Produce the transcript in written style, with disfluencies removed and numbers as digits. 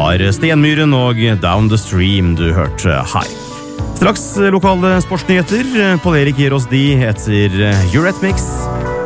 var Stenmyren og Down the Stream du hørte her. Straks lokale sportsnyheter. Pål Erik gir oss de etter Eurythmics.